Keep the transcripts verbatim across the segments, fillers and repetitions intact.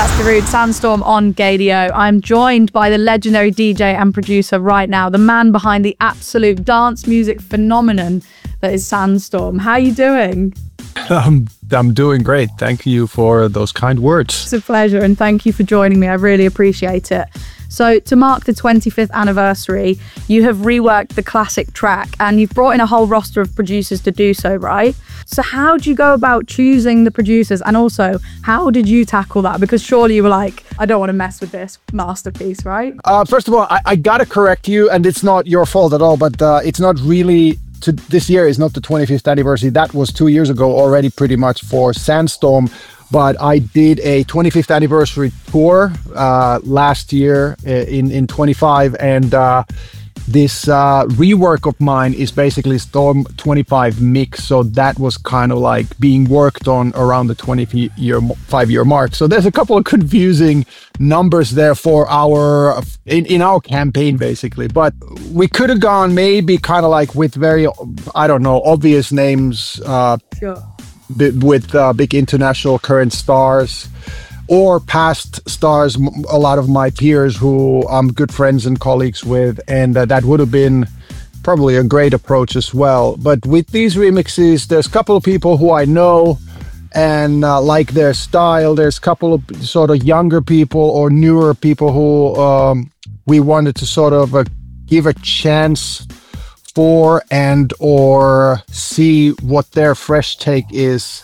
That's Darude Sandstorm on Gaydio. I'm joined by the legendary D J and producer right now, the man behind the absolute dance music phenomenon that is Sandstorm. How are you doing? Um, I'm doing great. Thank you for those kind words. It's a pleasure, and thank you for joining me. I really appreciate it. So to mark the twenty-fifth anniversary, you have reworked the classic track and you've brought in a whole roster of producers to do so, right? So how do you go about choosing the producers, and also how did you tackle that? Because surely you were like, I don't want to mess with this masterpiece, right? Uh, first of all, I, I gotta correct you, and it's not your fault at all, but uh, it's not really, to, this year is not the twenty-fifth anniversary. That was two years ago already pretty much for Sandstorm. But I did a twenty-fifth anniversary tour uh, last year in, in twenty-five, and uh, this uh, rework of mine is basically Storm twenty-five mix. So that was kind of like being worked on around the twenty-five year mark. So there's a couple of confusing numbers there for our in, in our campaign basically. But we could have gone maybe kind of like with very, I don't know, obvious names. Uh, Sure. with uh, big international current stars or past stars, a lot of my peers who I'm good friends and colleagues with, and uh, that would have been probably a great approach as well. But with these remixes, there's a couple of people who I know and uh, like their style. There's a couple of sort of younger people or newer people who um, we wanted to sort of uh, give a chance for and or see what their fresh take is,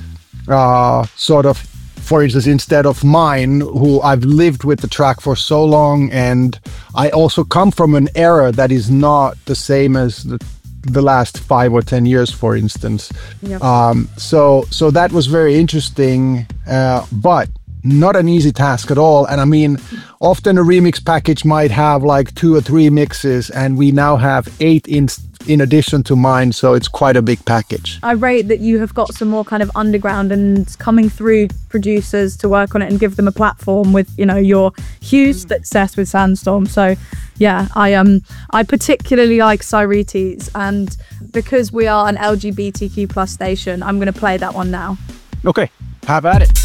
uh, sort of, for instance, instead of mine, who I've lived with the track for so long, and I also come from an era that is not the same as the, the last five or ten years, for instance. Yep. Um, so so that was very interesting, uh, but not an easy task at all. And I mean, often a remix package might have like two or three mixes, and we now have eight in in addition to mine, so it's quite a big package. I rate that you have got some more kind of underground and coming through producers to work on it and give them a platform with, you know, your huge success with Sandstorm. So yeah, I um I particularly like Cyrites, and because we are an L G B T Q plus station, I'm going to play that one now. Okay, have at it.